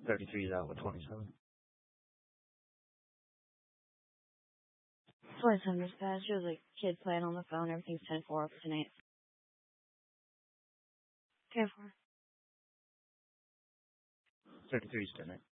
33 is out with 27. 27 dispatch. There's a kid playing on the phone. Everything's 10-4 up tonight. 10-4. 33 is tonight.